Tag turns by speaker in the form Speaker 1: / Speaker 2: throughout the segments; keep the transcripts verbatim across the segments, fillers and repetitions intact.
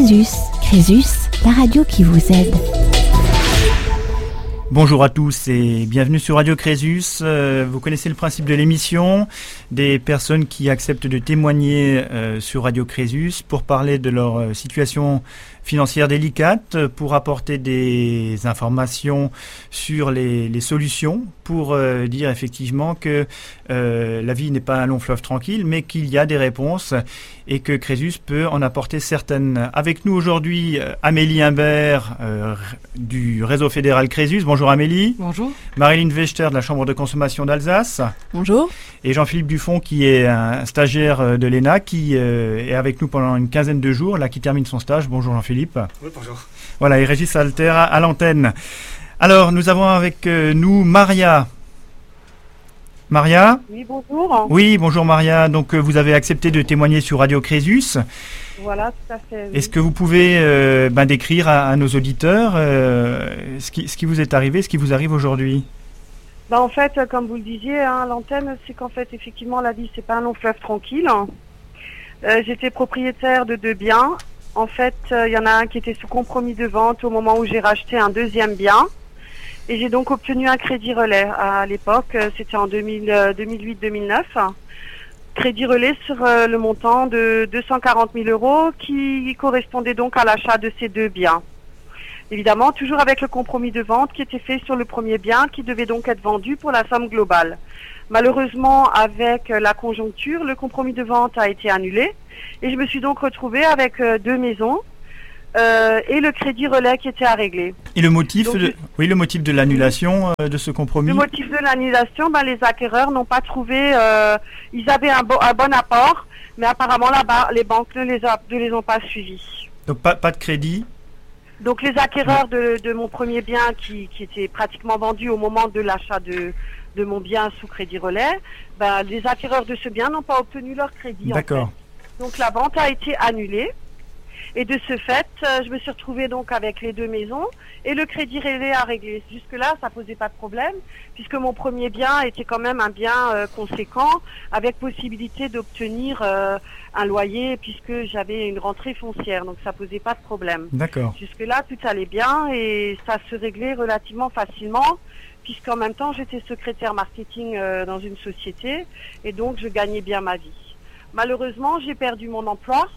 Speaker 1: Crésus. Crésus, la radio qui vous aide.
Speaker 2: Bonjour à tous et bienvenue sur Radio Crésus. Euh, vous connaissez le principe de l'émission, des personnes qui acceptent de témoigner euh, sur Radio Crésus pour parler de leur euh, situation financière délicate, pour apporter des informations sur les, les solutions, pour euh, dire effectivement que euh, la vie n'est pas un long fleuve tranquille, mais qu'il y a des réponses et que Crésus peut en apporter certaines. Avec nous aujourd'hui, Amélie Imbert euh, du réseau fédéral Crésus. Bonjour Amélie.
Speaker 3: Bonjour.
Speaker 2: Marilyn Vechter de la Chambre de consommation d'Alsace.
Speaker 3: Bonjour.
Speaker 2: Et Jean-Philippe Dufont qui est un stagiaire de l'E N A qui euh, est avec nous pendant une quinzaine de jours, là qui termine son stage. Bonjour Jean-Philippe.
Speaker 4: Oui, bonjour.
Speaker 2: Voilà, et Régis Alter à, à l'antenne. Alors, nous avons avec euh, nous Maria. Maria ?
Speaker 5: Oui, bonjour.
Speaker 2: Oui, bonjour Maria. Donc, euh, vous avez accepté de témoigner sur Radio Crésus.
Speaker 5: Voilà, tout à fait. Oui.
Speaker 2: Est-ce que vous pouvez euh, ben, décrire à, à nos auditeurs euh, ce, qui, ce qui vous est arrivé, ce qui vous arrive aujourd'hui ?
Speaker 5: Bah, en fait, comme vous le disiez, hein, à l'antenne, c'est qu'en fait, effectivement, la vie, c'est pas un long fleuve tranquille. Euh, j'étais propriétaire de deux biens. En fait, il euh, y en a un qui était sous compromis de vente au moment où j'ai racheté un deuxième bien. Et j'ai donc obtenu un crédit relais. À l'époque, euh, c'était en deux mille, euh, deux mille huit deux mille neuf. Crédit relais sur euh, le montant de deux cent quarante mille euros qui correspondait donc à l'achat de ces deux biens. Évidemment, toujours avec le compromis de vente qui était fait sur le premier bien qui devait donc être vendu pour la somme globale. Malheureusement, avec la conjoncture, le compromis de vente a été annulé et je me suis donc retrouvée avec euh, deux maisons euh, et le crédit relais qui était à régler.
Speaker 2: Et le motif,
Speaker 5: donc,
Speaker 2: de, oui, le motif de l'annulation euh, de ce compromis ?
Speaker 5: Le motif de l'annulation, ben, les acquéreurs n'ont pas trouvé, euh, ils avaient un, bo- un bon apport, mais apparemment là-bas, les banques ne les, a, ne les ont pas suivis.
Speaker 2: Donc pas, pas de crédit ?
Speaker 5: Donc les acquéreurs de, de mon premier bien qui, qui était pratiquement vendu au moment de l'achat de, de mon bien sous crédit relais, ben, les acquéreurs de ce bien n'ont pas obtenu leur crédit.
Speaker 2: D'accord.
Speaker 5: En fait. Donc la vente a été annulée et de ce fait, euh, je me suis retrouvée donc avec les deux maisons et le crédit relais à régler. Jusque-là, ça posait pas de problème puisque mon premier bien était quand même un bien euh, conséquent avec possibilité d'obtenir euh, un loyer puisque j'avais une rentrée foncière, donc ça posait pas de problème.
Speaker 2: D'accord.
Speaker 5: Jusque-là, tout allait bien et ça se réglait relativement facilement puisqu'en même temps, j'étais secrétaire marketing euh, dans une société et donc je gagnais bien ma vie. Malheureusement, j'ai perdu mon emploi.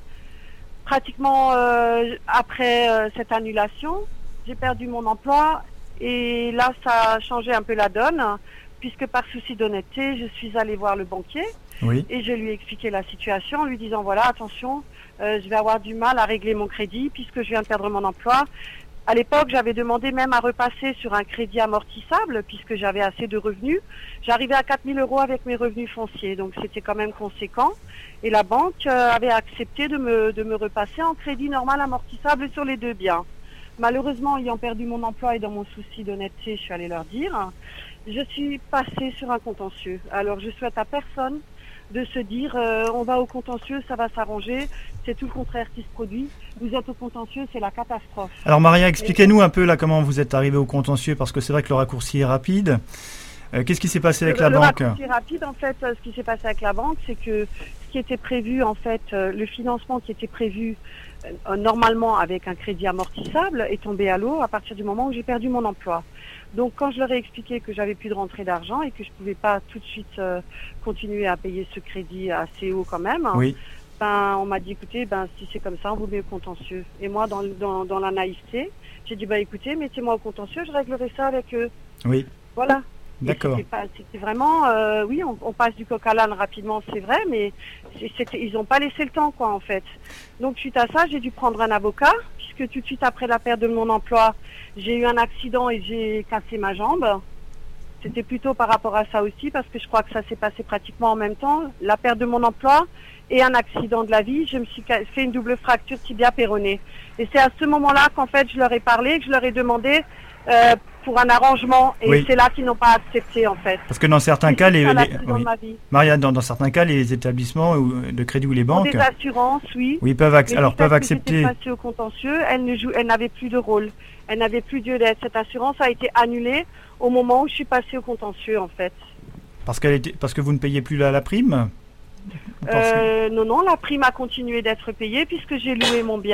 Speaker 5: Pratiquement euh, après euh, cette annulation, j'ai perdu mon emploi et là, ça a changé un peu la donne puisque par souci d'honnêteté, je suis allée voir le banquier.
Speaker 2: Oui.
Speaker 5: Et je lui ai expliqué la situation en lui disant voilà, attention, euh, je vais avoir du mal à régler mon crédit puisque je viens de perdre mon emploi. À l'époque, j'avais demandé même à repasser sur un crédit amortissable puisque j'avais assez de revenus. J'arrivais à quatre mille euros avec mes revenus fonciers, donc c'était quand même conséquent. Et la banque euh, avait accepté de me, de me repasser en crédit normal amortissable sur les deux biens. Malheureusement, ayant perdu mon emploi et dans mon souci d'honnêteté, je suis allée leur dire, je suis passée sur un contentieux. Alors, je souhaite à personne de se dire euh, on va au contentieux, ça va s'arranger. C'est tout le contraire qui se produit. Vous êtes au contentieux, c'est la catastrophe.
Speaker 2: Alors Maria, expliquez-nous un peu là comment vous êtes arrivée au contentieux parce que c'est vrai que le raccourci est rapide. Euh, qu'est-ce qui s'est passé avec
Speaker 5: le,
Speaker 2: la
Speaker 5: le
Speaker 2: banque ?
Speaker 5: Le raccourci rapide, en fait, euh, ce qui s'est passé avec la banque, c'est que ce qui était prévu, en fait, euh, le financement qui était prévu euh, normalement avec un crédit amortissable est tombé à l'eau à partir du moment où j'ai perdu mon emploi. Donc quand je leur ai expliqué que j'avais plus de rentrée d'argent et que je pouvais pas tout de suite euh, continuer à payer ce crédit assez haut quand même,
Speaker 2: oui.
Speaker 5: ben on m'a dit écoutez, ben si c'est comme ça, on vous met au contentieux. Et moi dans dans, dans la naïveté, j'ai dit bah écoutez, mettez-moi au contentieux, je réglerai ça avec eux.
Speaker 2: Oui.
Speaker 5: Voilà.
Speaker 2: D'accord.
Speaker 5: C'était, pas, c'était vraiment, euh, oui, on, on passe du coq à l'âne rapidement, c'est vrai, mais c'était, ils n'ont pas laissé le temps, quoi, en fait. Donc, suite à ça, j'ai dû prendre un avocat, puisque tout de suite après la perte de mon emploi, j'ai eu un accident et j'ai cassé ma jambe. C'était plutôt par rapport à ça aussi, parce que je crois que ça s'est passé pratiquement en même temps. La perte de mon emploi et un accident de la vie, je me suis fait une double fracture tibia-péroné. Et c'est à ce moment-là qu'en fait, je leur ai parlé, que je leur ai demandé euh, pour un arrangement, et oui. C'est là qu'ils n'ont pas accepté, en fait.
Speaker 2: Parce que dans certains et cas, les, les
Speaker 5: oui.
Speaker 2: Maria, dans, dans certains cas, les établissements de crédit ou les banques,
Speaker 5: des assurances, oui,
Speaker 2: oui, peuvent, ac- alors peuvent accepter.
Speaker 5: Passée au contentieux, elle ne joue, elle n'avait plus de rôle, elle n'avait plus lieu d'être. Cette assurance a été annulée au moment où je suis passée au contentieux, en fait.
Speaker 2: Parce qu'elle était, parce que vous ne payez plus la, la prime.
Speaker 5: Euh, non, non, la prime a continué d'être payée puisque j'ai loué mon bien.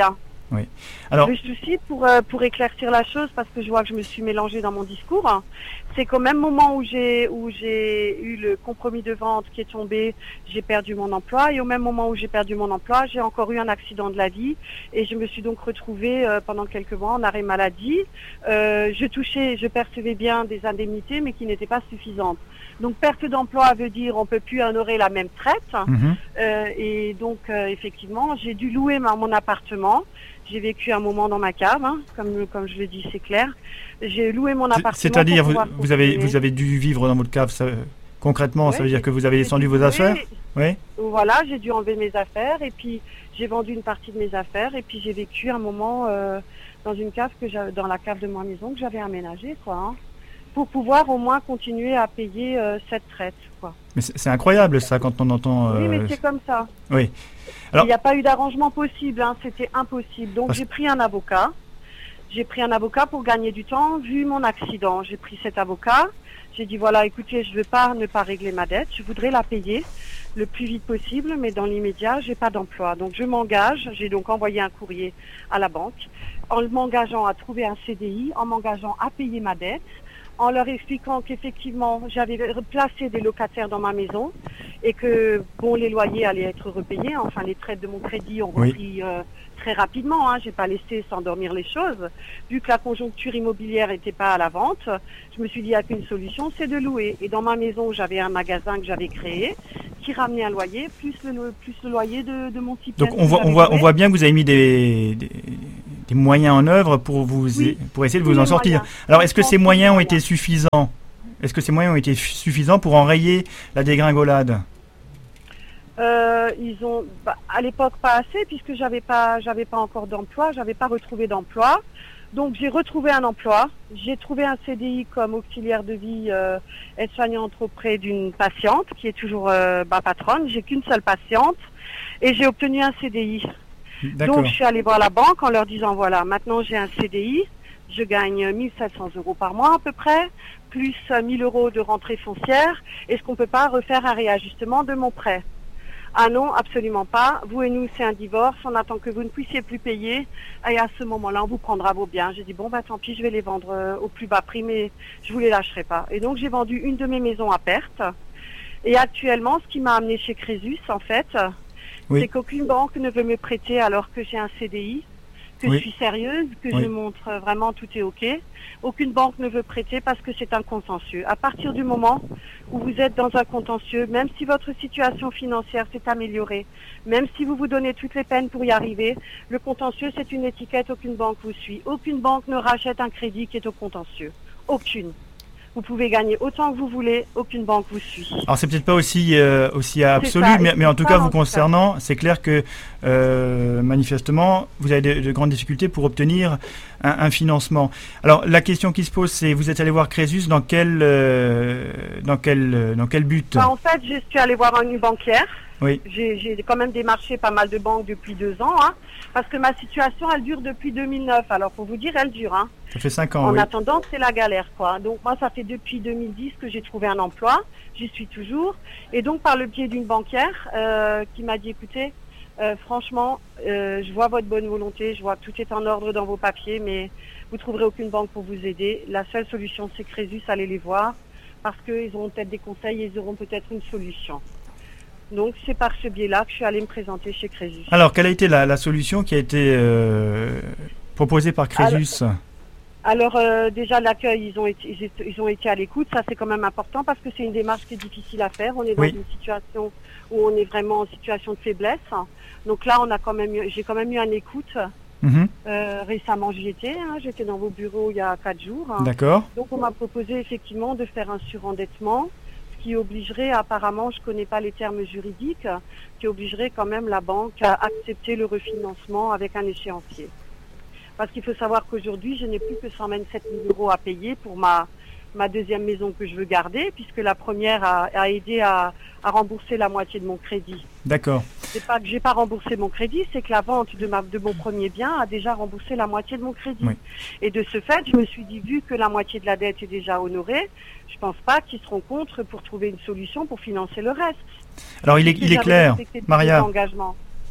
Speaker 2: Oui. Alors,
Speaker 5: le souci, pour, euh, pour éclaircir la chose, parce que je vois que je me suis mélangée dans mon discours, hein, c'est qu'au même moment où j'ai où j'ai eu le compromis de vente qui est tombé, j'ai perdu mon emploi. Et au même moment où j'ai perdu mon emploi, j'ai encore eu un accident de la vie. Et je me suis donc retrouvée euh, pendant quelques mois en arrêt maladie. Euh, je touchais, je percevais bien des indemnités, mais qui n'étaient pas suffisantes. Donc perte d'emploi veut dire on peut plus honorer la même traite.
Speaker 2: mm-hmm.
Speaker 5: Euh, et donc euh, effectivement, j'ai dû louer ma, mon appartement. J'ai vécu un moment dans ma cave, hein, comme comme je le dis, c'est clair. J'ai loué mon appartement.
Speaker 2: C'est-à-dire, vous, vous avez vous avez dû vivre dans votre cave. Ça, concrètement, oui, ça veut dire que vous avez descendu vos affaires. Oui.
Speaker 5: Voilà, j'ai dû enlever mes affaires et puis j'ai vendu une partie de mes affaires et puis j'ai vécu un moment euh, dans une cave que j'avais, dans la cave de ma maison que j'avais aménagée, quoi. Hein, pour pouvoir au moins continuer à payer euh, cette traite, quoi.
Speaker 2: Mais c'est, c'est incroyable ça quand on entend... Euh...
Speaker 5: Oui, mais c'est comme ça.
Speaker 2: Oui.
Speaker 5: Alors... Il n'y a pas eu d'arrangement possible, hein, c'était impossible. Donc Parce... j'ai pris un avocat. J'ai pris un avocat pour gagner du temps, vu mon accident. J'ai pris cet avocat. J'ai dit, voilà, écoutez, je ne veux pas ne pas régler ma dette. Je voudrais la payer le plus vite possible, mais dans l'immédiat, j'ai pas d'emploi. Donc je m'engage. J'ai donc envoyé un courrier à la banque en m'engageant à trouver un C D I, en m'engageant à payer ma dette, en leur expliquant qu'effectivement, j'avais placé des locataires dans ma maison et que, bon, les loyers allaient être repayés. Enfin, les traites de mon crédit ont repris oui. euh, très rapidement. Hein. J'ai pas laissé s'endormir les choses. Vu que la conjoncture immobilière n'était pas à la vente, je me suis dit, il n'y a qu'une solution, c'est de louer. Et dans ma maison, j'avais un magasin que j'avais créé qui ramenait un loyer, plus le, plus le loyer de, de mon petit.
Speaker 2: Donc, on voit, on, voit, on voit bien que vous avez mis des... des... des moyens en œuvre pour vous oui, pour essayer de vous en sortir. Moyens. Alors, est-ce que ces moyens ont été suffisants ? Est-ce que ces moyens ont été suffisants pour enrayer la dégringolade ?
Speaker 5: euh, Ils ont, bah, à l'époque, pas assez, puisque j'avais pas, j'avais pas encore d'emploi, j'avais pas retrouvé d'emploi. Donc, j'ai retrouvé un emploi. J'ai trouvé un C D I comme auxiliaire de vie euh, aide-soignante auprès d'une patiente qui est toujours euh, ma patronne. J'ai qu'une seule patiente et j'ai obtenu un C D I. D'accord. Donc, je suis allée voir la banque en leur disant, voilà, maintenant j'ai un C D I, je gagne mille sept cents euros par mois à peu près, plus mille euros de rentrée foncière. Est-ce qu'on ne peut pas refaire un réajustement de mon prêt ? Ah non, absolument pas. Vous et nous, c'est un divorce. On attend que vous ne puissiez plus payer. Et à ce moment-là, on vous prendra vos biens. J'ai dit, bon, bah tant pis, je vais les vendre euh, au plus bas prix, mais je vous les lâcherai pas. Et donc, j'ai vendu une de mes maisons à perte. Et actuellement, ce qui m'a amené chez Crésus, en fait... Oui. C'est qu'aucune banque ne veut me prêter alors que j'ai un C D I, que oui. je suis sérieuse, que oui. je montre vraiment tout est OK. Aucune banque ne veut prêter parce que c'est un contentieux. À partir du moment où vous êtes dans un contentieux, même si votre situation financière s'est améliorée, même si vous vous donnez toutes les peines pour y arriver, le contentieux, c'est une étiquette, aucune banque vous suit. Aucune banque ne rachète un crédit qui est au contentieux. Aucune. Vous pouvez gagner autant que vous voulez, aucune banque vous suit.
Speaker 2: Alors c'est peut-être pas aussi euh, aussi absolu, ça, mais, mais en tout cas vous concernant, c'est clair que euh, manifestement vous avez de, de grandes difficultés pour obtenir un, un financement. Alors la question qui se pose, c'est vous êtes allé voir Crésus dans quel euh, dans quel dans quel but ?
Speaker 5: Bah, en fait, je suis allée voir une banquière.
Speaker 2: Oui.
Speaker 5: J'ai, j'ai quand même démarché pas mal de banques depuis deux ans, hein, parce que ma situation, elle dure depuis deux mille neuf. Alors, pour vous dire, elle dure. Hein.
Speaker 2: Ça fait cinq ans,
Speaker 5: En
Speaker 2: oui.
Speaker 5: attendant, c'est la galère, quoi. Donc, moi, ça fait depuis deux mille dix que j'ai trouvé un emploi. J'y suis toujours. Et donc, par le biais d'une banquière euh, qui m'a dit, écoutez, euh, franchement, euh, je vois votre bonne volonté, je vois que tout est en ordre dans vos papiers, mais vous trouverez aucune banque pour vous aider. La seule solution, c'est Crésus, allez les voir, parce qu'ils auront peut-être des conseils et ils auront peut-être une solution. Donc, c'est par ce biais-là que je suis allée me présenter chez Crésus.
Speaker 2: Alors, quelle a été la, la solution qui a été euh, proposée par Crésus ?
Speaker 5: Alors, alors euh, déjà, l'accueil, ils ont, été, ils, étaient, ils ont été à l'écoute. Ça, c'est quand même important parce que c'est une démarche qui est difficile à faire. On est dans oui. une situation où on est vraiment en situation de faiblesse. Donc là, on a quand même, j'ai quand même eu une écoute. Mm-hmm. Euh, récemment, j'y étais. Hein, j'étais dans vos bureaux il y a quatre jours. Hein.
Speaker 2: D'accord.
Speaker 5: Donc, on m'a proposé effectivement de faire un surendettement, qui obligerait, apparemment, je ne connais pas les termes juridiques, qui obligerait quand même la banque à accepter le refinancement avec un échéancier. Parce qu'il faut savoir qu'aujourd'hui, je n'ai plus que cent vingt-sept mille euros à payer pour ma, ma deuxième maison que je veux garder, puisque la première a, a aidé à, à rembourser la moitié de mon crédit.
Speaker 2: D'accord.
Speaker 5: C'est pas que j'ai pas remboursé mon crédit, c'est que la vente de, ma, de mon premier bien a déjà remboursé la moitié de mon crédit. Oui. Et de ce fait, je me suis dit, vu que la moitié de la dette est déjà honorée, je pense pas qu'ils seront contre pour trouver une solution pour financer le reste.
Speaker 2: Alors il est, il est clair, Maria.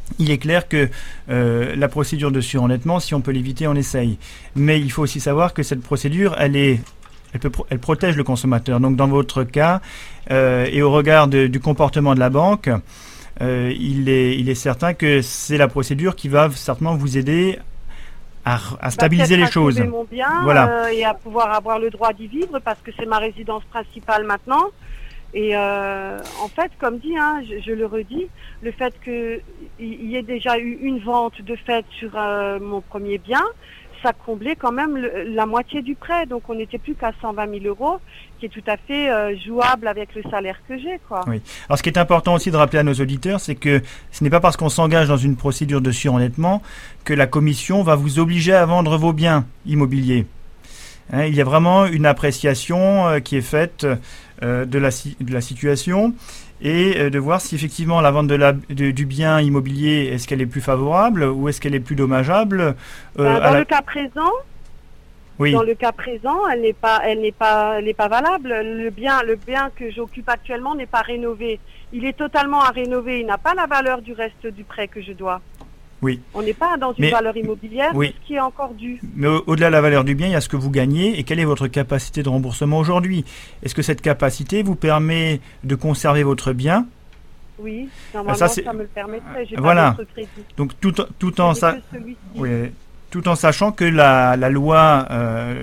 Speaker 2: il est clair que euh, la procédure de surendettement, si on peut l'éviter, on essaye. Mais il faut aussi savoir que cette procédure, elle est, elle peut, elle protège le consommateur. Donc, dans votre cas, euh, et au regard de, du comportement de la banque, euh, il est, il est certain que c'est la procédure qui va certainement vous aider à, à stabiliser les choses.
Speaker 5: À mon bien,
Speaker 2: voilà.
Speaker 5: euh, et à pouvoir avoir le droit d'y vivre parce que c'est ma résidence principale maintenant. Et euh, en fait, comme dit, hein, je, je le redis, le fait qu'il y ait déjà eu une vente de fait sur euh, mon premier bien, ça comblait quand même le, la moitié du prêt. Donc on n'était plus qu'à cent vingt mille euros, qui est tout à fait euh, jouable avec le salaire que j'ai, quoi.
Speaker 2: Oui. Alors ce qui est important aussi de rappeler à nos auditeurs, c'est que ce n'est pas parce qu'on s'engage dans une procédure de surendettement que la commission va vous obliger à vendre vos biens immobiliers. Hein, il y a vraiment une appréciation euh, qui est faite euh, de, la, de la situation et euh, de voir si effectivement la vente de la, de, du bien immobilier, est-ce qu'elle est plus favorable ou est-ce qu'elle est plus dommageable euh,
Speaker 5: ben, Dans
Speaker 2: à
Speaker 5: le
Speaker 2: la...
Speaker 5: cas présent,
Speaker 2: oui.
Speaker 5: Dans le cas présent, elle n'est pas, elle n'est pas, elle n'est pas valable. Le bien, le bien que j'occupe actuellement n'est pas rénové. Il est totalement à rénover. Il n'a pas la valeur du reste du prêt que je dois.
Speaker 2: Oui.
Speaker 5: On n'est pas dans une
Speaker 2: Mais,
Speaker 5: valeur immobilière,
Speaker 2: oui.
Speaker 5: de ce qui est encore dû.
Speaker 2: Mais au- au-delà de la valeur du bien, il y a ce que vous gagnez et quelle est votre capacité de remboursement aujourd'hui. Est-ce que cette capacité vous permet de conserver votre bien ?
Speaker 5: Oui, normalement
Speaker 2: ça,
Speaker 5: ça,
Speaker 2: c'est...
Speaker 5: me le permettrait. J'ai
Speaker 2: voilà.
Speaker 5: pas d'autre crédit.
Speaker 2: Donc tout, tout en
Speaker 5: J'ai
Speaker 2: ça.
Speaker 5: que celui-ci.
Speaker 2: Oui, tout en sachant que la, la loi, euh,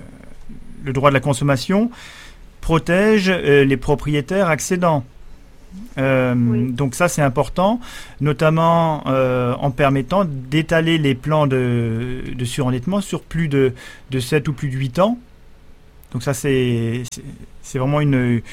Speaker 2: le droit de la consommation, protège euh, les propriétaires accédants. Euh,
Speaker 5: Oui.
Speaker 2: Donc ça c'est important, notamment euh, en permettant d'étaler les plans de, de surendettement sur plus de, de sept ou plus de huit ans. Donc ça c'est, c'est, c'est vraiment une...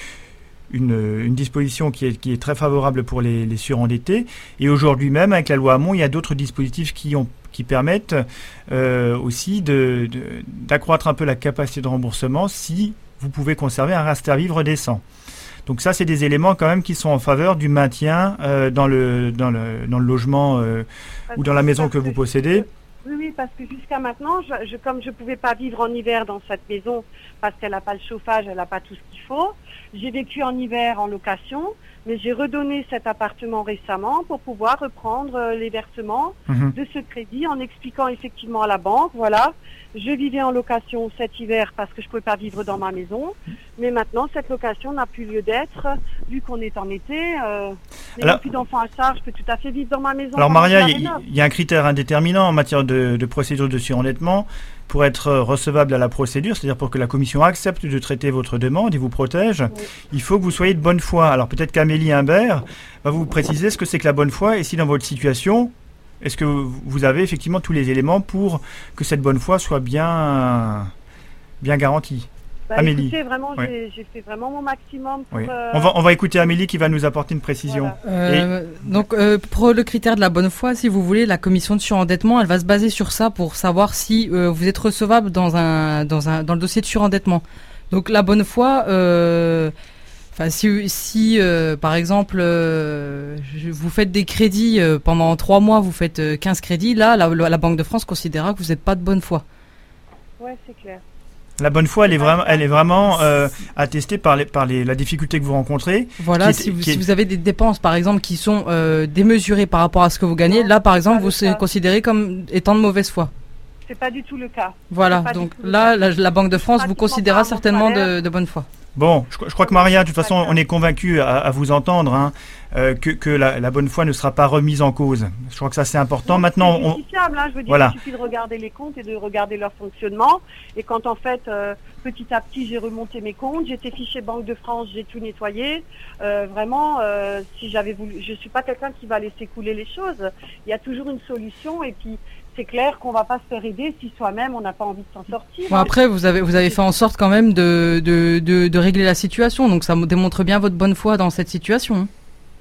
Speaker 2: Une, une disposition qui est, qui est très favorable pour les, les surendettés. Et aujourd'hui même, avec la loi Hamon, il y a d'autres dispositifs qui, ont, qui permettent euh, aussi de, de, d'accroître un peu la capacité de remboursement si vous pouvez conserver un reste à vivre décent. Donc ça, c'est des éléments quand même qui sont en faveur du maintien euh, dans, le, dans, le, dans le logement euh, ou dans la maison que vous possédez.
Speaker 5: Oui, oui, parce que jusqu'à maintenant, je, je, comme je ne pouvais pas vivre en hiver dans cette maison, parce qu'elle n'a pas le chauffage, elle n'a pas tout ce qu'il faut, j'ai vécu en hiver en location, mais j'ai redonné cet appartement récemment pour pouvoir reprendre les versements
Speaker 2: Mmh.
Speaker 5: de ce crédit en expliquant effectivement à la banque, voilà, je vivais en location cet hiver parce que je ne pouvais pas vivre dans ma maison, mais maintenant cette location n'a plus lieu d'être, vu qu'on est en été, euh, n'ayant plus d'enfants à charge, je peux tout à fait vivre dans ma maison.
Speaker 2: Alors Maria, il y, y a un critère indéterminant en matière de, de procédure de surendettement pour être recevable à la procédure, c'est-à-dire pour que la commission accepte de traiter votre demande et vous protège, oui. Il faut que vous soyez de bonne foi. Alors peut-être qu'Amélie Imbert va vous préciser ce que c'est que la bonne foi et si dans votre situation, est-ce que vous avez effectivement tous les éléments pour que cette bonne foi soit bien, bien garantie?
Speaker 5: Bah,
Speaker 2: Amélie.
Speaker 5: Écoutez, vraiment,
Speaker 2: oui.
Speaker 5: j'ai, j'ai fait vraiment mon maximum pour...
Speaker 2: Oui.
Speaker 5: Euh...
Speaker 2: On, va, on va écouter Amélie qui va nous apporter une précision.
Speaker 3: Voilà. Euh, Et... Donc, euh, pour le critère de la bonne foi, si vous voulez, la commission de surendettement, elle va se baser sur ça pour savoir si euh, vous êtes recevable dans, un, dans, un, dans le dossier de surendettement. Donc, la bonne foi... Euh, Enfin, si, si euh, par exemple, euh, vous faites des crédits euh, pendant trois mois, vous faites euh, quinze crédits, là, la, la Banque de France considérera que vous n'êtes pas de bonne foi.
Speaker 5: Ouais, c'est clair.
Speaker 2: La bonne foi, elle est vraiment, elle est vraiment euh, attestée par, les, par les, la difficulté que vous rencontrez.
Speaker 3: Voilà,
Speaker 2: est,
Speaker 3: si, vous,
Speaker 2: est...
Speaker 3: si vous avez des dépenses, par exemple, qui sont euh, démesurées par rapport à ce que vous gagnez, non, là, par exemple, vous serez considéré comme étant de mauvaise foi.
Speaker 5: C'est pas du tout le cas.
Speaker 3: Voilà, donc là, la, la Banque de France vous considérera certainement de, de bonne foi.
Speaker 2: Bon, je, je crois que Maria, de toute façon, on est convaincu à, à vous entendre hein, euh, que, que la, la bonne foi ne sera pas remise en cause. Je crois que ça c'est important.
Speaker 5: Non,
Speaker 2: Maintenant,
Speaker 5: c'est justifiable, hein, je veux dire, voilà. Il suffit de regarder les comptes et de regarder leur fonctionnement. Et quand en fait, euh, petit à petit, j'ai remonté mes comptes, j'étais fichée Banque de France, j'ai tout nettoyé. Euh, vraiment, euh, si j'avais voulu, je suis pas quelqu'un qui va laisser couler les choses. Il y a toujours une solution et puis. C'est clair qu'on va pas se faire aider si soi-même on n'a pas envie de s'en sortir.
Speaker 3: Bon, après, vous avez vous avez fait en sorte quand même de de, de de régler la situation, donc ça démontre bien votre bonne foi dans cette situation.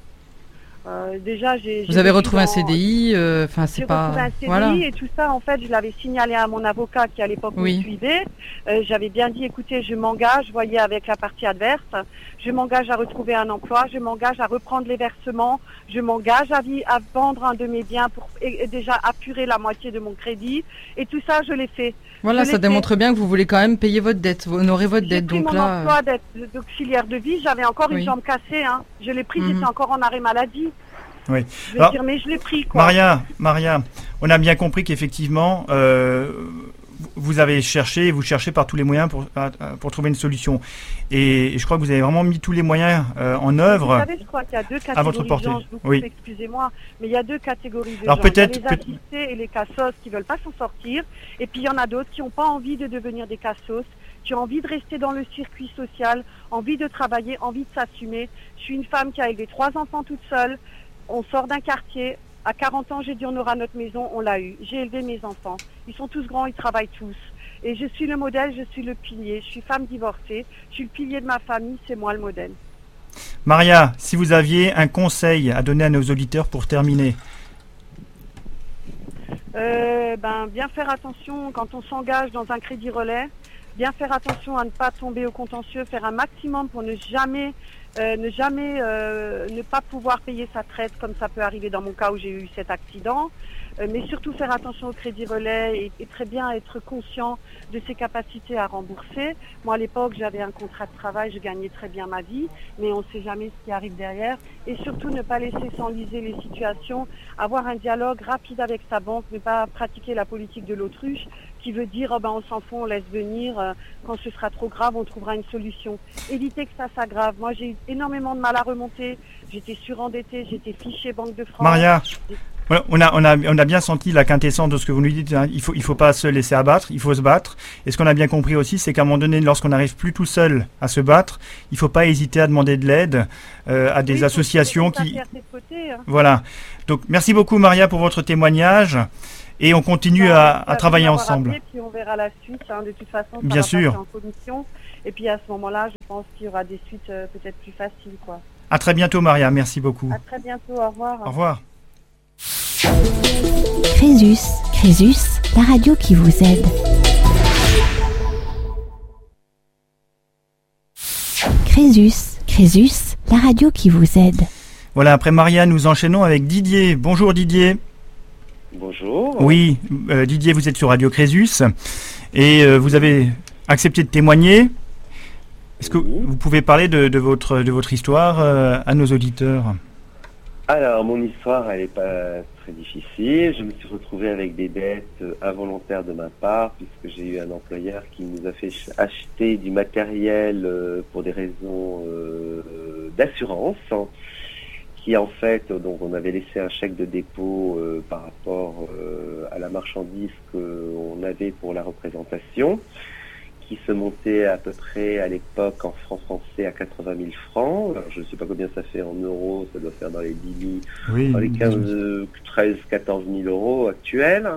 Speaker 5: Euh, déjà, j'ai.
Speaker 3: Vous avez retrouvé dans... un C D I, enfin euh, c'est
Speaker 5: j'ai
Speaker 3: pas.
Speaker 5: J'ai retrouvé un C D I
Speaker 3: voilà.
Speaker 5: Et tout ça, en fait, je l'avais signalé à mon avocat qui à l'époque
Speaker 3: oui.
Speaker 5: me suivait. Euh, j'avais bien dit, écoutez, je m'engage, vous voyez, avec la partie adverse, je m'engage à retrouver un emploi, je m'engage à reprendre les versements, je m'engage à, vi- à vendre un de mes biens pour et, et déjà apurer la moitié de mon crédit. Et tout ça, je l'ai fait.
Speaker 3: Voilà, ça démontre fait. bien que vous voulez quand même payer votre dette, honorer votre
Speaker 5: j'ai
Speaker 3: dette.
Speaker 5: Pris
Speaker 3: donc
Speaker 5: mon
Speaker 3: là.
Speaker 5: emploi d'être d'auxiliaire de vie, j'avais encore oui. une jambe cassée. Hein. Je l'ai pris, mm-hmm. j'étais encore en arrêt maladie.
Speaker 2: Oui.
Speaker 5: Je vais
Speaker 2: Alors,
Speaker 5: dire, mais je l'ai pris, quoi.
Speaker 2: Maria, Maria, on a bien compris qu'effectivement, euh, vous avez cherché, vous cherchez par tous les moyens pour, pour trouver une solution. Et, et je crois que vous avez vraiment mis tous les moyens euh, en œuvre.
Speaker 5: Vous savez, je crois qu'il y a deux
Speaker 2: à votre
Speaker 5: catégories de
Speaker 2: portée.
Speaker 5: gens. Je vous coupe,
Speaker 2: Oui.
Speaker 5: excusez-moi, mais il y a deux catégories de
Speaker 2: Alors
Speaker 5: gens.
Speaker 2: peut-être-
Speaker 5: Il y a les
Speaker 2: peut-
Speaker 5: assistés et les cassos qui veulent pas s'en sortir. Et puis il y en a d'autres qui n'ont pas envie de devenir des cassos, qui ont envie de rester dans le circuit social, envie de travailler, envie de s'assumer. Je suis une femme qui a élevé trois enfants toute seule. On sort d'un quartier. À quarante ans, j'ai dit on aura notre maison, on l'a eu. J'ai élevé mes enfants. Ils sont tous grands, ils travaillent tous. Et je suis le modèle, je suis le pilier. Je suis femme divorcée. Je suis le pilier de ma famille, c'est moi le modèle.
Speaker 2: Maria, si vous aviez un conseil à donner à nos auditeurs pour terminer.
Speaker 5: Euh, ben, bien faire attention quand on s'engage dans un crédit relais, bien faire attention à ne pas tomber au contentieux, faire un maximum pour ne jamais, euh, ne jamais, euh, ne pas pouvoir payer sa traite comme ça peut arriver dans mon cas où j'ai eu cet accident. Euh, mais surtout faire attention au crédit relais et, et très bien être conscient de ses capacités à rembourser. Moi, à l'époque, j'avais un contrat de travail, je gagnais très bien ma vie, mais on ne sait jamais ce qui arrive derrière. Et surtout, ne pas laisser s'enliser les situations, avoir un dialogue rapide avec sa banque, ne pas pratiquer la politique de l'autruche qui veut dire oh ben, on s'en fout, on laisse venir, euh, quand ce sera trop grave, on trouvera une solution. Éviter que ça s'aggrave. Moi, j'ai eu énormément de mal à remonter, j'étais surendettée, j'étais fichée Banque de France.
Speaker 2: Maria, on a, on, a, on a bien senti la quintessence de ce que vous nous dites. Hein. Il faut, il faut pas se laisser abattre, il faut se battre. Et ce qu'on a bien compris aussi, c'est qu'à un moment donné, lorsqu'on n'arrive plus tout seul à se battre, il ne faut pas hésiter à demander de l'aide euh, à des
Speaker 5: Oui,
Speaker 2: associations
Speaker 5: faut
Speaker 2: qui...
Speaker 5: faire ses côtés, hein.
Speaker 2: Voilà. Donc, merci beaucoup, Maria, pour votre témoignage. Et on continue
Speaker 5: Bah,
Speaker 2: à,
Speaker 5: merci
Speaker 2: à travailler
Speaker 5: vous d'avoir
Speaker 2: ensemble.
Speaker 5: appelé, puis on verra la suite. Hein. De toute façon, ça
Speaker 2: Bien
Speaker 5: va
Speaker 2: sûr.
Speaker 5: passer en commission. Et puis à ce moment-là, je pense qu'il y aura des suites euh, peut-être plus faciles, quoi.
Speaker 2: À très bientôt, Maria. Merci beaucoup.
Speaker 5: À très bientôt. Au revoir.
Speaker 2: Au revoir.
Speaker 1: Crésus, Crésus, la radio qui vous aide. Crésus, Crésus, la radio qui vous aide.
Speaker 2: Voilà, après Maria, nous enchaînons avec Didier. Bonjour Didier.
Speaker 4: Bonjour.
Speaker 2: Oui, euh, Didier, vous êtes sur Radio Crésus et euh, vous avez accepté de témoigner. Est-ce que
Speaker 4: Oui.
Speaker 2: vous pouvez parler de, de, votre, de votre histoire euh, à nos auditeurs?
Speaker 4: Alors, mon histoire, elle n'est pas très difficile. Je me suis retrouvé avec des dettes involontaires de ma part, puisque j'ai eu un employeur qui nous a fait ch- acheter du matériel euh, pour des raisons euh, d'assurance, hein, qui en fait, donc on avait laissé un chèque de dépôt euh, par rapport euh, à la marchandise qu'on avait pour la représentation, qui se montait à peu près à l'époque en francs français à quatre-vingt mille francs. Alors, je ne sais pas combien ça fait en euros, ça doit faire dans les dix mille,
Speaker 2: Oui,
Speaker 4: dans les quinze, treize, quatorze mille euros actuels.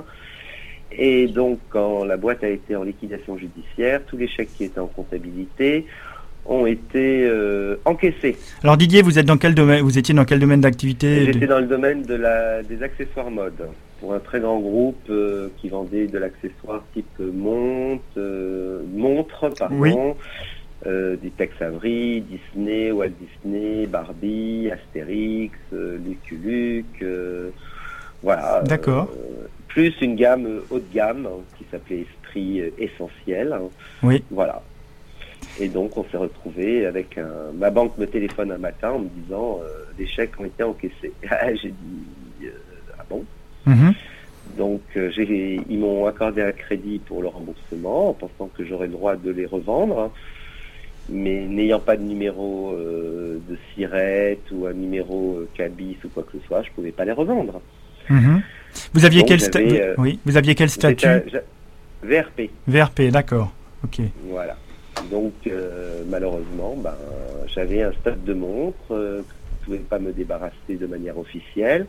Speaker 4: Et donc, quand la boîte a été en liquidation judiciaire, tous les chèques qui étaient en comptabilité ont été euh, encaissés.
Speaker 2: Alors Didier, vous êtes dans quel domaine? Vous étiez dans quel domaine d'activité?
Speaker 4: J'étais dans le domaine de la, des accessoires mode, pour un très grand groupe euh, qui vendait de l'accessoire type montre, euh, montre, pardon,
Speaker 2: Oui.
Speaker 4: euh, du Tex Avery, Disney, Walt Disney, Barbie, Astérix, euh, Lucky Luke, euh, voilà.
Speaker 2: D'accord.
Speaker 4: Euh, plus une gamme euh, haut de gamme hein, qui s'appelait Esprit euh, Essentiel. Hein,
Speaker 2: Oui.
Speaker 4: voilà. Et donc on s'est retrouvé avec un... Ma banque me téléphone un matin en me disant euh, les chèques ont été encaissés. J'ai dit euh, ah bon.
Speaker 2: Mhm.
Speaker 4: Donc euh, j'ai... ils m'ont accordé un crédit pour le remboursement en pensant que j'aurais le droit de les revendre. Hein. Mais n'ayant pas de numéro euh, de SIRET ou un numéro euh, CABIS ou quoi que ce soit, je pouvais pas les revendre.
Speaker 2: Mhm. Vous aviez
Speaker 4: Donc,
Speaker 2: quel sta-
Speaker 4: j'avais, euh,
Speaker 2: Oui, vous aviez quel statut?
Speaker 4: J'étais à- j'a- V R P.
Speaker 2: V R P, d'accord. Ok.
Speaker 4: Voilà. Donc euh, malheureusement, ben, j'avais un stock de montres euh, que je ne pouvais pas me débarrasser de manière officielle.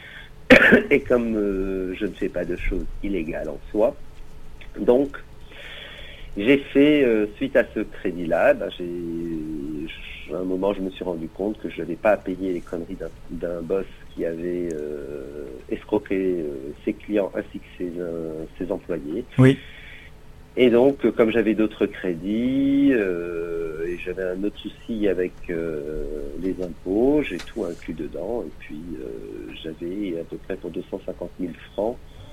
Speaker 4: Et comme euh, je ne fais pas de choses illégales en soi, donc j'ai fait, euh, suite à ce crédit-là, ben, j'ai, à un moment je me suis rendu compte que je n'avais pas à payer les conneries d'un, d'un boss qui avait euh, escroqué euh, ses clients ainsi que ses, euh, ses employés.
Speaker 2: Oui.
Speaker 4: Et donc, euh, comme j'avais d'autres crédits, euh, et j'avais un autre souci avec euh, les impôts, j'ai tout inclus dedans, et puis euh, j'avais à peu près pour deux cent cinquante mille francs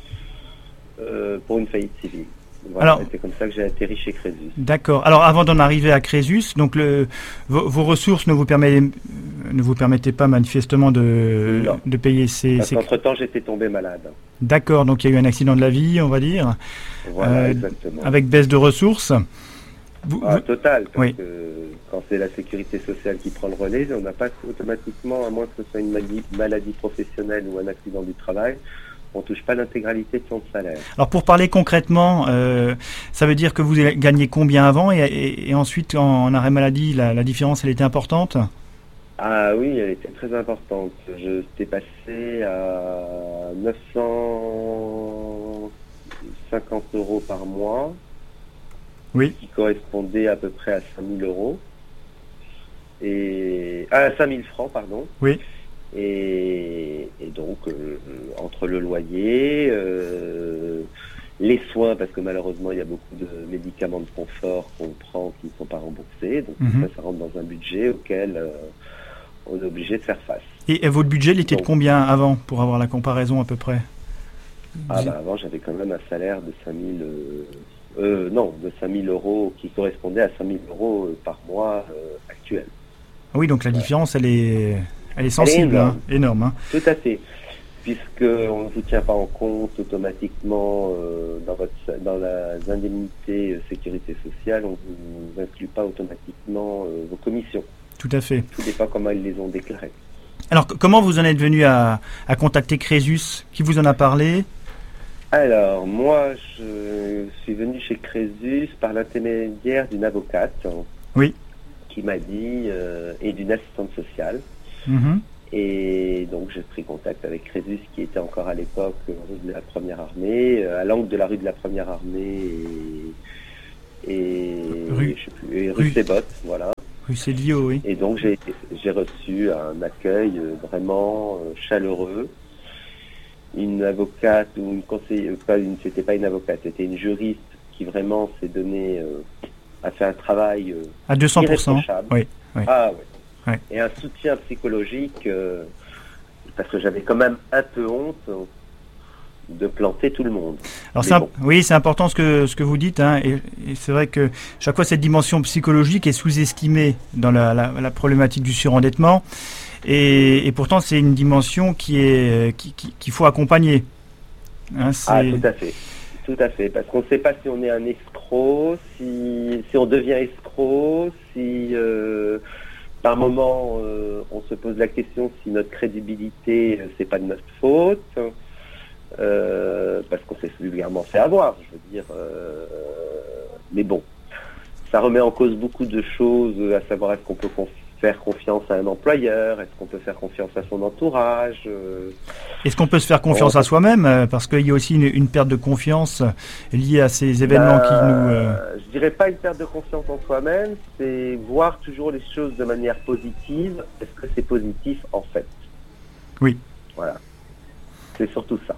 Speaker 4: euh, pour une faillite civile. Voilà,
Speaker 2: Alors-
Speaker 4: c'est comme ça que j'ai atterri chez Crésus.
Speaker 2: D'accord. Alors avant d'en arriver à Crésus, donc le, vos, vos ressources ne vous, permet, ne vous permettait pas manifestement de,
Speaker 4: Non.
Speaker 2: de payer ces...
Speaker 4: Parce
Speaker 2: ces...
Speaker 4: qu'entre-temps, j'étais tombé malade.
Speaker 2: D'accord, donc il y a eu un accident de la vie, on va dire,
Speaker 4: Voilà,
Speaker 2: Euh,
Speaker 4: exactement.
Speaker 2: avec baisse de ressources. Vous-
Speaker 4: Ah,
Speaker 2: vous-
Speaker 4: total, parce
Speaker 2: Oui.
Speaker 4: que quand c'est la sécurité sociale qui prend le relais, on n'a pas automatiquement, à moins que ce soit une maladie, maladie professionnelle ou un accident du travail, on touche pas l'intégralité de son salaire.
Speaker 2: Alors pour parler concrètement, euh, ça veut dire que vous gagnez combien avant et, et- et ensuite en, en arrêt maladie, la, la différence elle était importante?
Speaker 4: Ah oui, elle était très importante. Je t'ai passé à neuf cent cinquante euros par mois,
Speaker 2: Oui.
Speaker 4: qui correspondait à peu près à cinq mille euros. Et à cinq mille francs, pardon.
Speaker 2: Oui.
Speaker 4: Et, et donc, euh, entre le loyer, euh, les soins, parce que malheureusement, il y a beaucoup de médicaments de confort qu'on prend qui ne sont pas remboursés. Donc,
Speaker 2: Mhm.
Speaker 4: ça, ça rentre dans un budget auquel euh, on est obligé de faire face.
Speaker 2: Et, et votre budget il était de
Speaker 4: Donc-
Speaker 2: combien avant, pour avoir la comparaison à peu près?
Speaker 4: Ah bah avant, j'avais quand même un salaire de cinq mille... Euh, euh, non, de cinq mille euros, qui correspondait à cinq mille euros euh, par mois euh, actuel.
Speaker 2: Ah oui, donc la
Speaker 4: Ouais.
Speaker 2: différence elle est, elle est sensible,
Speaker 4: énorme.
Speaker 2: hein, énorme. Hein.
Speaker 4: Tout à fait. Puisqu'on ne vous tient pas en compte automatiquement euh, dans, votre, dans les indemnités euh, sécurité sociale, on ne vous inclut pas automatiquement euh, vos commissions.
Speaker 2: Tout à fait.
Speaker 4: Tout dépend comment ils les ont déclarées.
Speaker 2: Alors c- comment vous en êtes venu à, à contacter Crésus? Qui vous en a parlé?
Speaker 4: Alors, moi, je suis venu chez Crésus par l'intermédiaire d'une avocate hein,
Speaker 2: Oui.
Speaker 4: qui m'a dit, euh, et d'une assistante sociale.
Speaker 2: Mhm.
Speaker 4: Et donc j'ai pris contact avec Crésus qui était encore à l'époque euh, rue de la Première Armée, euh, à l'angle de la rue de la Première Armée et, et,
Speaker 2: Rue-
Speaker 4: je sais plus, et rue
Speaker 2: rue-
Speaker 4: Sébotte, voilà.
Speaker 2: Rue Cédio, oui.
Speaker 4: Et donc j'ai j'ai reçu un accueil euh, vraiment euh, chaleureux. Une avocate ou une conseillère, pas une, c'était pas une avocate, c'était une juriste qui vraiment s'est donnée, euh, a fait un travail euh,
Speaker 2: À deux cents pour cent.
Speaker 4: irréprochable.
Speaker 2: Oui. Oui.
Speaker 4: Ah ouais.
Speaker 2: Ouais.
Speaker 4: Et un soutien psychologique, euh, parce que j'avais quand même un peu honte euh, de planter tout le monde.
Speaker 2: Alors
Speaker 4: Mais
Speaker 2: c'est imp-
Speaker 4: bon.
Speaker 2: oui, c'est important ce que ce que vous dites, hein, et, et c'est vrai que chaque fois cette dimension psychologique est sous-estimée dans la, la, la problématique du surendettement, et, et pourtant c'est une dimension qui est qui, qui- qu'il faut accompagner. Hein, c'est-
Speaker 4: Ah, tout à fait. Tout à fait. Parce qu'on ne sait pas si on est un escroc, si, si on devient escroc, si euh, par moment euh, on se pose la question si notre crédibilité, euh, c'est pas de notre faute. Euh, parce qu'on s'est vulgairement fait avoir, je veux dire. euh, mais bon, ça remet en cause beaucoup de choses, à savoir est-ce qu'on peut conf- faire confiance à un employeur, est-ce qu'on peut faire confiance à son entourage. euh,
Speaker 2: Est-ce qu'on peut se faire confiance
Speaker 4: Oh.
Speaker 2: à soi-même, euh, parce qu'il y a aussi une, une perte de confiance liée à ces événements qui
Speaker 4: bah,
Speaker 2: nous. euh,
Speaker 4: Je dirais pas une perte de confiance en soi-même, c'est voir toujours les choses de manière positive. Est-ce que c'est positif en fait?
Speaker 2: Oui.
Speaker 4: Voilà. C'est surtout ça.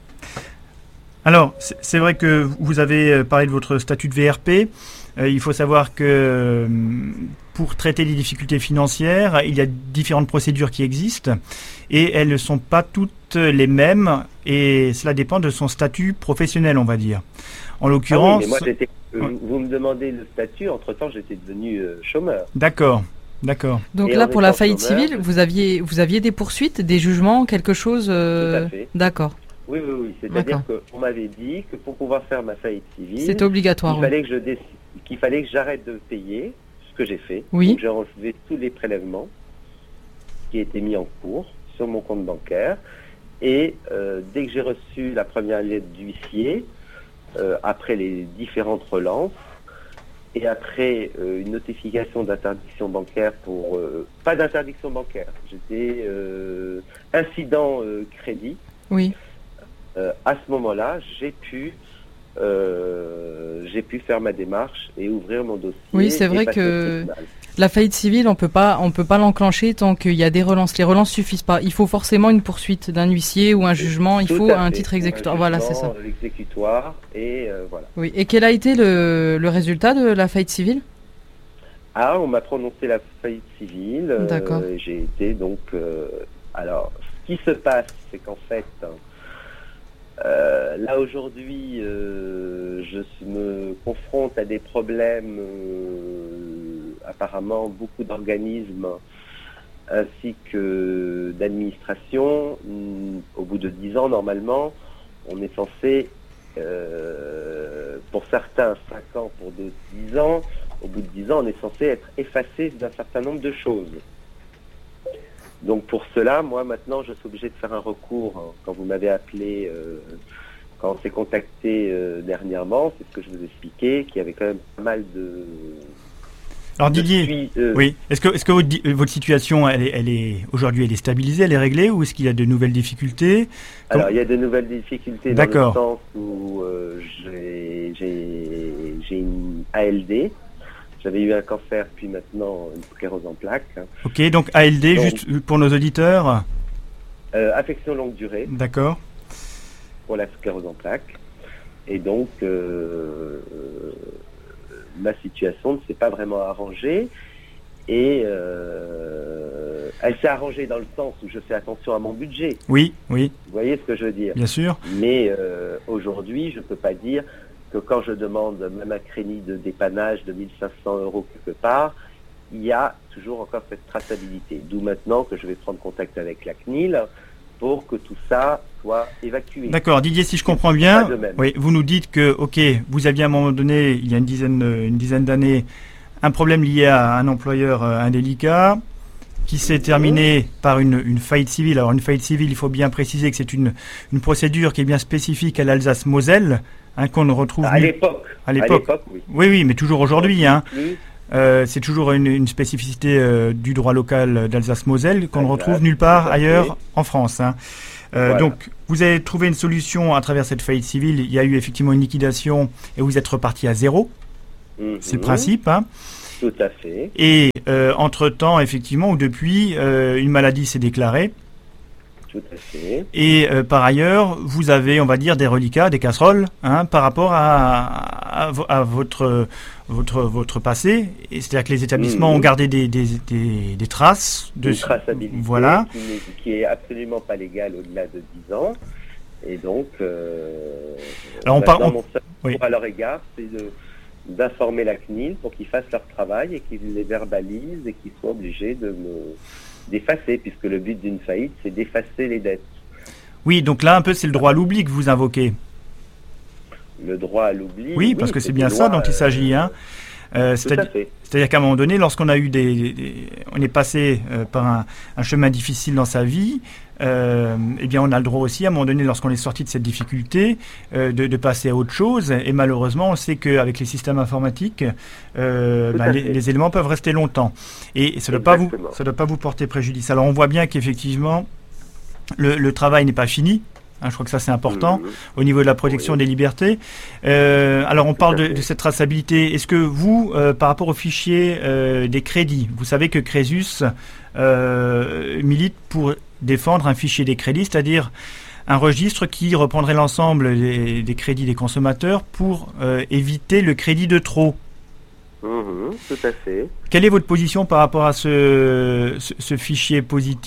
Speaker 2: Alors, c'est c'est vrai que vous avez euh, parlé de votre statut de V R P. Euh, il faut savoir que euh, pour traiter les difficultés financières, il y a différentes procédures qui existent et elles ne sont pas toutes les mêmes et cela dépend de son statut professionnel, on va dire. En
Speaker 4: Ah oui,
Speaker 2: l'occurrence,
Speaker 4: mais moi j'étais. euh,
Speaker 2: Ouais.
Speaker 4: Vous me demandez le statut, entre-temps j'étais devenu euh, chômeur.
Speaker 2: d'accord, d'accord.
Speaker 3: Donc
Speaker 4: Et
Speaker 3: là,
Speaker 4: en
Speaker 3: pour la
Speaker 4: étant
Speaker 3: faillite
Speaker 4: chômeur,
Speaker 3: civile, vous aviez, vous aviez des poursuites, des jugements, quelque chose euh,
Speaker 4: Tout à fait.
Speaker 3: D'accord.
Speaker 4: Oui, oui, oui. C'est-à-dire
Speaker 3: D'accord.
Speaker 4: qu'on m'avait dit que pour pouvoir faire ma faillite civile,
Speaker 3: C'était obligatoire.
Speaker 4: il
Speaker 3: oui.
Speaker 4: fallait que je décide, qu'il fallait que j'arrête de payer, ce que j'ai fait.
Speaker 3: Oui.
Speaker 4: Donc j'ai enlevé tous les prélèvements qui étaient mis en cours sur mon compte bancaire. Et euh, dès que j'ai reçu la première lettre d'huissier, euh, après les différentes relances, et après euh, une notification d'interdiction bancaire pour... euh, pas d'interdiction bancaire, j'étais euh, incident euh, crédit.
Speaker 3: Oui.
Speaker 4: Euh, à ce moment-là, j'ai pu, euh, j'ai pu faire ma démarche et ouvrir mon dossier.
Speaker 3: Oui, c'est
Speaker 4: et
Speaker 3: vrai
Speaker 4: passer
Speaker 3: que-
Speaker 4: au tribunal.
Speaker 3: La faillite civile, on peut pas, on peut pas l'enclencher tant qu'il y a des relances. Les relances suffisent pas. Il faut forcément une poursuite d'un huissier ou un jugement. Il
Speaker 4: Tout
Speaker 3: faut
Speaker 4: à
Speaker 3: un
Speaker 4: fait.
Speaker 3: titre
Speaker 4: Un
Speaker 3: exécutoire. Voilà, c'est ça.
Speaker 4: jugement, L'exécutoire et euh, voilà.
Speaker 3: Oui. Et quel a été le, le résultat de la faillite civile?
Speaker 4: Ah, on m'a prononcé la faillite civile. euh,
Speaker 3: D'accord.
Speaker 4: et j'ai été donc. euh, alors, ce qui se passe, c'est qu'en fait, euh, là aujourd'hui, euh, je me confronte à des problèmes. euh, apparemment, beaucoup d'organismes ainsi que d'administration. Au bout de dix ans, normalement, on est censé, euh, pour certains cinq ans, pour d'autres dix ans, au bout de dix ans, on est censé être effacé d'un certain nombre de choses. Donc pour cela, moi maintenant, je suis obligé de faire un recours. Hein. Quand vous m'avez appelé, euh, quand on s'est contacté euh, dernièrement, c'est ce que je vous expliquais, qu'il y avait quand même pas mal de...
Speaker 2: Alors Didier,
Speaker 4: suis, euh,
Speaker 2: oui. Est-ce que, est-ce que votre, votre situation, elle est, elle est aujourd'hui, elle est stabilisée, elle est réglée, ou est-ce qu'il y a de nouvelles difficultés?
Speaker 4: Alors il y a de nouvelles difficultés dans
Speaker 2: D'accord.
Speaker 4: le sens où euh, j'ai, j'ai, j'ai une A L D. J'avais eu un cancer, puis maintenant une sclérose en plaques.
Speaker 2: Ok, donc A L D,
Speaker 4: donc,
Speaker 2: juste pour nos auditeurs.
Speaker 4: Euh, affection longue durée.
Speaker 2: D'accord.
Speaker 4: Pour la sclérose en plaques. Et donc, euh, euh, ma situation ne s'est pas vraiment arrangée. Et euh, elle s'est arrangée dans le sens où je fais attention à mon budget.
Speaker 2: Oui, oui.
Speaker 4: Vous voyez ce que je veux dire?
Speaker 2: Bien sûr.
Speaker 4: Mais euh, aujourd'hui, je ne peux pas dire que quand je demande même un crédit de dépannage de mille cinq cents euros quelque part, il y a toujours encore cette traçabilité. D'où maintenant que je vais prendre contact avec la C N I L pour que tout ça soit évacué.
Speaker 2: D'accord, Didier, si je comprends bien, oui, vous nous dites que, ok, vous aviez à un moment donné, il y a une dizaine, une dizaine d'années, un problème lié à un employeur euh, indélicat, qui s'est terminé par une, une faillite civile. Alors une faillite civile, il faut bien préciser que c'est une, une procédure qui est bien spécifique à l'Alsace-Moselle, hein, qu'on ne retrouve
Speaker 4: à l'époque.
Speaker 2: À l'époque,
Speaker 4: oui.
Speaker 2: Oui, oui, mais toujours aujourd'hui. Hein. Euh, c'est toujours une, une spécificité euh, du droit local d'Alsace-Moselle qu'on ne retrouve nulle part ailleurs en France. Hein. Euh, voilà. Donc, vous avez trouvé une solution à travers cette faillite civile. Il y a eu effectivement une liquidation et vous êtes reparti à zéro. Mmh. C'est le principe. Hein.
Speaker 4: Tout à fait.
Speaker 2: Et euh, entre-temps, effectivement, ou depuis, euh, une maladie s'est déclarée.
Speaker 4: Tout à fait.
Speaker 2: Et euh, par ailleurs, vous avez, on va dire, des reliquats, des casseroles, hein, par rapport à, à, à votre, votre, votre passé. Et c'est-à-dire que les établissements mmh. ont gardé des, des, des, des traces. De
Speaker 4: Une traçabilité
Speaker 2: voilà.
Speaker 4: qui, n'est, qui est absolument pas légale au-delà de dix ans. Et donc, euh,
Speaker 2: Alors on parle, on...
Speaker 4: mon seul oui. à leur égard, c'est de, d'informer la C N I L pour qu'ils fassent leur travail et qu'ils les verbalisent et qu'ils soient obligés de me... d'effacer, puisque le but d'une faillite, c'est d'effacer les dettes.
Speaker 2: Oui, donc là, un peu, c'est le droit à l'oubli que vous invoquez.
Speaker 4: Le droit à l'oubli.
Speaker 2: Oui, parce
Speaker 4: oui,
Speaker 2: que c'est bien ça dont euh, il s'agit. Hein. Euh, c'est-à-dire, c'est-à-dire qu'à un moment donné, lorsqu'on a eu des, des, des on est passé euh, par un, un chemin difficile dans sa vie, euh, eh bien, on a le droit aussi, à un moment donné, lorsqu'on est sorti de cette difficulté, euh, de, de passer à autre chose. Et malheureusement, on sait qu'avec les systèmes informatiques, euh, bah, les, les éléments peuvent rester longtemps. Et ça ne doit pas vous, ça doit pas vous porter préjudice. Alors, on voit bien qu'effectivement, le, le travail n'est pas fini. Hein, je crois que ça c'est important mmh. au niveau de la protection oui. des libertés. Euh, alors on parle de, de cette traçabilité. Est-ce que vous, euh, par rapport au fichier euh, des crédits, vous savez que Crésus euh, milite pour défendre un fichier des crédits, c'est-à-dire un registre qui reprendrait l'ensemble des, des crédits des consommateurs pour euh, éviter le crédit de trop.
Speaker 4: Mmh, tout à fait.
Speaker 2: Quelle est votre position par rapport à ce, ce, ce fichier positif ?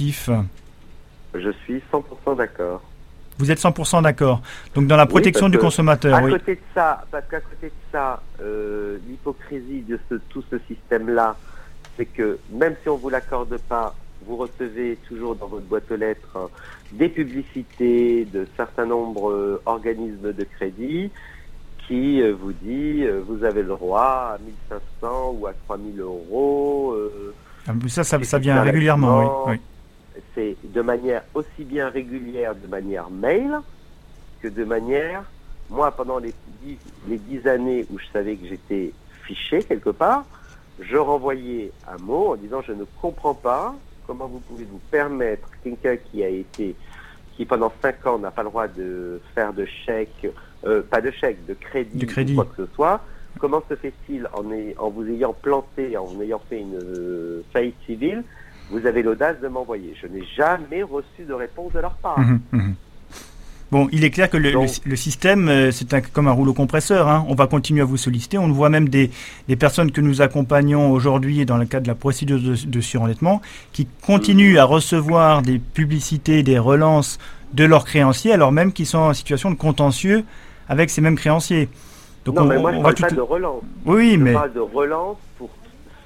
Speaker 4: Je suis cent pour cent d'accord.
Speaker 2: Vous êtes cent pour cent d'accord. Donc dans la protection
Speaker 4: oui,
Speaker 2: du consommateur.
Speaker 4: À
Speaker 2: oui.
Speaker 4: côté de ça, parce qu'à côté de ça, euh, l'hypocrisie de ce, tout ce système-là, c'est que même si on vous l'accorde pas, vous recevez toujours dans votre boîte aux lettres hein, des publicités de certains nombres euh, organismes de crédit qui euh, vous dit euh, vous avez le droit à mille cinq cents ou à trois mille euros. Euh,
Speaker 2: ah, ça, ça, ça vient régulièrement, oui. oui.
Speaker 4: C'est de manière aussi bien régulière, de manière mail, que de manière... Moi, pendant les dix, les dix années où je savais que j'étais fiché quelque part, je renvoyais un mot en disant « Je ne comprends pas comment vous pouvez vous permettre, quelqu'un qui a été... qui pendant cinq ans n'a pas le droit de faire de chèque, euh, pas de chèque, de crédit,
Speaker 2: de crédit.
Speaker 4: ou quoi que ce soit, comment se fait-il en, est, en vous ayant planté, en ayant fait une euh, faillite civile, vous avez l'audace de m'envoyer. Je n'ai jamais reçu de réponse de leur part.
Speaker 2: Mmh, mmh. Bon, il est clair que le, Donc, le, le système, euh, c'est un, comme un rouleau compresseur. Hein. On va continuer à vous solliciter. On voit même des, des personnes que nous accompagnons aujourd'hui dans le cadre de la procédure de, de surendettement qui continuent mmh. à recevoir des publicités, des relances de leurs créanciers, alors même qu'ils sont en situation de contentieux avec ces mêmes créanciers.
Speaker 4: Donc non, on, mais moi, je ne parle pas tout... de relance.
Speaker 2: Oui,
Speaker 4: je
Speaker 2: mais...
Speaker 4: parle de relance pour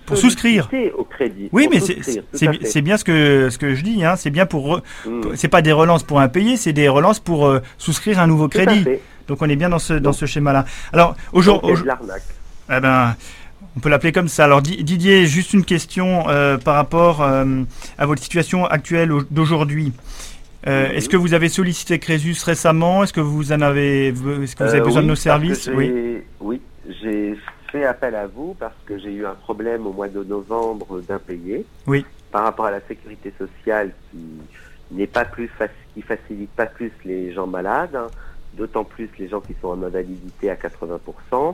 Speaker 2: pour souscrire
Speaker 4: au crédit.
Speaker 2: Oui,
Speaker 4: pour
Speaker 2: mais c'est, c'est, c'est bien ce que, ce que je dis, hein. C'est bien pour, re, mmh. c'est pas des relances pour impayés, c'est des relances pour euh, souscrire un nouveau
Speaker 4: tout
Speaker 2: crédit. Donc on est bien dans ce, dans ce schéma-là. Alors, aujourd'hui,
Speaker 4: c'est de l'arnaque.
Speaker 2: Eh ben, on peut l'appeler comme ça. Alors Didier, juste une question euh, par rapport euh, à votre situation actuelle d'aujourd'hui. Euh, mmh. Est-ce que vous avez sollicité Crésus récemment? Est-ce que vous en avez, est-ce que vous avez euh, besoin
Speaker 4: oui,
Speaker 2: de nos services?
Speaker 4: Oui, oui, j'ai fait appel à vous parce que j'ai eu un problème au mois de novembre d'impayé.
Speaker 2: Oui.
Speaker 4: Par rapport à la sécurité sociale qui n'est pas plus qui facilite pas plus les gens malades, hein, d'autant plus les gens qui sont en invalidité à quatre-vingts pour cent.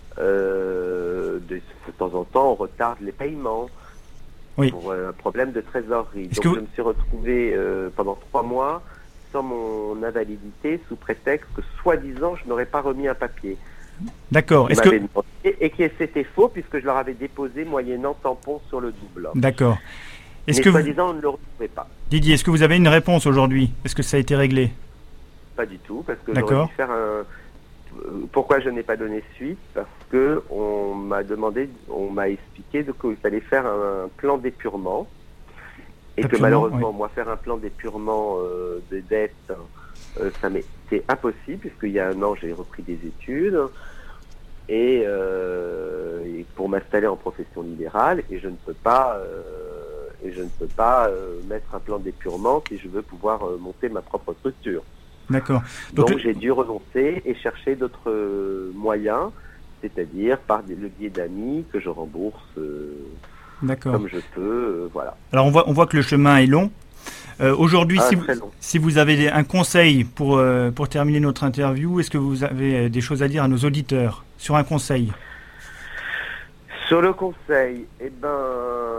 Speaker 4: Euh, de, de temps en temps, on retarde les paiements. Oui. Pour un problème de trésorerie. Donc vous... je me suis retrouvé euh, pendant trois mois sans mon invalidité sous prétexte que soi-disant je n'aurais pas remis un papier.
Speaker 2: D'accord. Est-ce que...
Speaker 4: demandé, et que c'était faux puisque je leur avais déposé moyennant tampon sur le double.
Speaker 2: D'accord. Est-ce
Speaker 4: Mais
Speaker 2: que
Speaker 4: soi-disant
Speaker 2: vous...
Speaker 4: on ne le retrouvait pas.
Speaker 2: Didier, est-ce que vous avez une réponse aujourd'hui? Est-ce que ça a été réglé?
Speaker 4: Pas du tout, parce que j'aurais dû faire un... Pourquoi je n'ai pas donné suite? Parce que on m'a demandé, on m'a expliqué qu'il fallait faire un plan d'épurement et que malheureusement, oui. moi, faire un plan d'épurement euh, des dettes, euh, ça m'était impossible puisqu'il y a un an, j'ai repris des études et, euh, et pour m'installer en profession libérale et je ne peux pas euh, et je ne peux pas euh, mettre un plan d'épurement si je veux pouvoir euh, monter ma propre structure.
Speaker 2: D'accord.
Speaker 4: Donc, Donc j'ai dû renoncer et chercher d'autres euh, moyens, c'est-à-dire par des, le biais d'amis que je rembourse euh, comme je peux. Euh, voilà.
Speaker 2: Alors on voit, on voit que le chemin est long. Euh, Aujourd'hui, ah, si, vous, si vous avez un conseil pour, euh, pour terminer notre interview, est-ce que vous avez des choses à dire à nos auditeurs sur un conseil?
Speaker 4: Sur le conseil, eh ben,